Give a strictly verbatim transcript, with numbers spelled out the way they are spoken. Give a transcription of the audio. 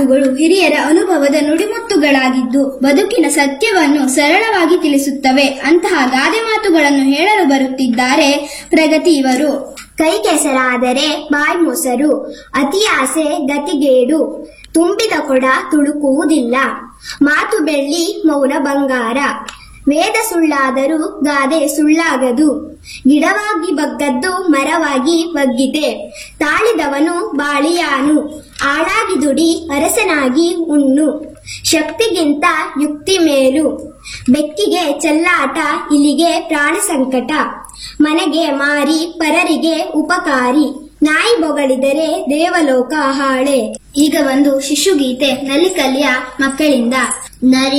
ಮಾತುಗಳು ಹಿರಿಯರ ಅನುಭವದ ನುಡಿಮುತ್ತುಗಳಾಗಿದ್ದು ಬದುಕಿನ ಸತ್ಯವನ್ನು ಸರಳವಾಗಿ ತಿಳಿಸುತ್ತವೆ. ಅಂತಹ ಗಾದೆ ಮಾತುಗಳನ್ನು ಹೇಳಲು ಬರುತ್ತಿದ್ದಾರೆ ಪ್ರಗತಿ ಇವರು. ಕೈ ಕೆಸರಾದರೆ ಬಾಯಿ ಮೊಸರು, ಅತಿ ಆಸೆ ಗತಿಗೇಡು, ತುಂಬಿದ ಕೊಡ ತುಳುಕುವುದಿಲ್ಲ, ಮಾತು ಬೆಳ್ಳಿ ಮೌನ ಬಂಗಾರ, ವೇದ ಸುಳ್ಳಾದರೂ ಗಾದೆ ಸುಳ್ಳಾಗದು, ಗಿಡವಾಗಿ ಬಗ್ಗದ್ದು ಮರವಾಗಿ ಬಗ್ಗಿದೆ, ತಾಳಿದವನು ಬಾಳಿಯಾನು, ಆಳಾಗಿ ದುಡಿ ಅರಸನಾಗಿ ಉಣ್ಣು, ಶಕ್ತಿಗಿಂತ ಯುಕ್ತಿ ಮೇಲು, ಬೆಕ್ಕಿಗೆ ಚೆಲ್ಲಾಟ ಇಲಿಗೆ ಪ್ರಾಣ ಸಂಕಟ, ಮನೆಗೆ ಮಾರಿ ಪರರಿಗೆ ಉಪಕಾರಿ, ನಾಯಿ ಬೊಗಳಿದರೆ ದೇವಲೋಕ ಹಾಳೆ. ಈಗ ಒಂದು ಶಿಶುಗೀತೆ ನಲಿಕಲಿಯ ಮಕ್ಕಳಿಂದ. ನರಿ